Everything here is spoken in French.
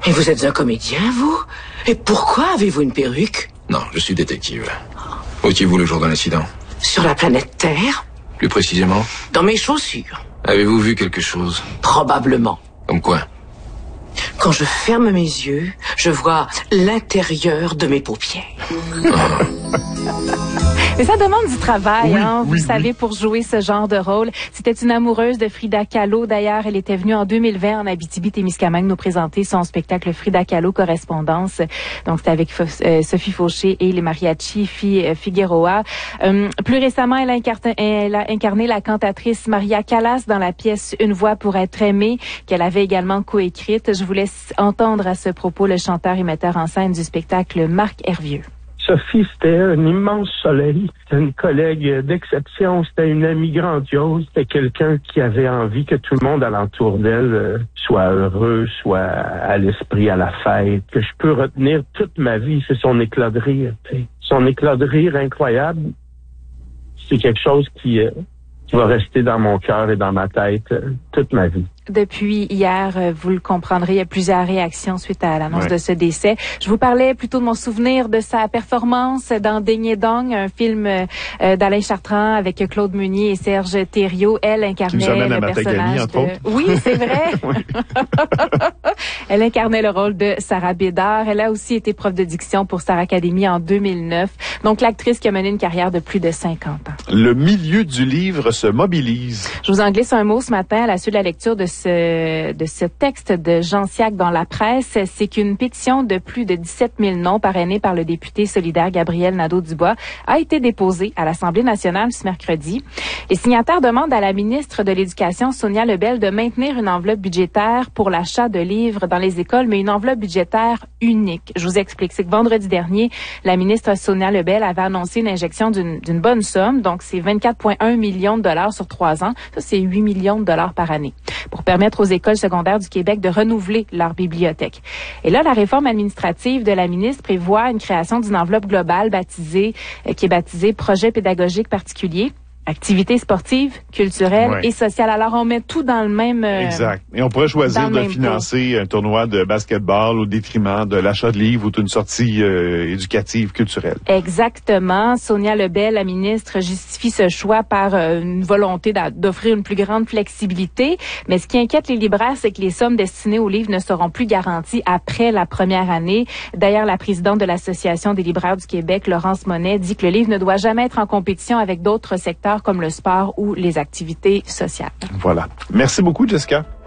Et vous êtes un comédien, vous? Et pourquoi avez-vous une perruque? Non, je suis détective. Où étiez-vous le jour de l'incident? Sur la planète Terre? Plus précisément? Dans mes chaussures. Avez-vous vu quelque chose? Probablement. Comme quoi? Quand je ferme mes yeux, je vois l'intérieur de mes paupières. Mais ça demande du travail, oui, vous savez, pour jouer ce genre de rôle. C'était une amoureuse de Frida Kahlo. D'ailleurs, elle était venue en 2020 en Abitibi-Témiscamingue nous présenter son spectacle Frida Kahlo Correspondance. Donc, c'était avec Sophie Fauché et les mariachis Figueroa. Plus récemment, elle a incarné la cantatrice Maria Callas dans la pièce Une voix pour être aimée, qu'elle avait également coécrite. Je vous laisse entendre à ce propos le chanteur et metteur en scène du spectacle, Marc Hervieux. Sophie, c'était un immense soleil. C'était une collègue d'exception. C'était une amie grandiose. C'était quelqu'un qui avait envie que tout le monde alentour d'elle soit heureux, soit à l'esprit, à la fête. Que je peux retenir toute ma vie, c'est son éclat de rire. T'sais. Son éclat de rire incroyable. C'est quelque chose qui va rester dans mon cœur et dans ma tête toute ma vie. Depuis hier, vous le comprendrez, il y a plusieurs réactions suite à l'annonce de ce décès. Je vous parlais plutôt de mon souvenir de sa performance dans Ding et Dong, un film d'Alain Chartrand avec Claude Meunier et Serge Thériault. Elle incarnait le personnage de... Oui, c'est vrai. Elle incarnait le rôle de Sarah Bédard. Elle a aussi été prof de diction pour Star Academy en 2009. Donc, l'actrice qui a mené une carrière de plus de 50 ans. Le milieu du livre se mobilise. Je vous en glisse un mot ce matin à la suite de la lecture de ce texte de Jean Siac dans la presse. C'est qu'une pétition de plus de 17 000 noms parrainée par le député solidaire Gabriel Nadeau-Dubois a été déposée à l'Assemblée nationale ce mercredi. Les signataires demandent à la ministre de l'Éducation, Sonia Lebel, de maintenir une enveloppe budgétaire pour l'achat de livres dans les écoles, mais une enveloppe budgétaire unique. Je vous explique. C'est que vendredi dernier, la ministre Sonia Lebel avait annoncé une injection d'une bonne somme. Donc, c'est 24,1 millions de dollars sur 3 ans. Ça, c'est 8 millions de dollars par année, pour permettre aux écoles secondaires du Québec de renouveler leur bibliothèque. Et là, la réforme administrative de la ministre prévoit une création d'une enveloppe globale qui est baptisée Projet pédagogique particulier. Activités sportives, culturelles et sociales. Alors, on met tout dans le même... Exact. Et on pourrait choisir de financer un tournoi de basketball au détriment de l'achat de livres ou d'une sortie éducative, culturelle. Exactement. Sonia Lebel, la ministre, justifie ce choix par une volonté d'offrir une plus grande flexibilité. Mais ce qui inquiète les libraires, c'est que les sommes destinées aux livres ne seront plus garanties après la première année. D'ailleurs, la présidente de l'Association des libraires du Québec, Laurence Monet, dit que le livre ne doit jamais être en compétition avec d'autres secteurs comme le sport ou les activités sociales. Voilà. Merci beaucoup, Jessica.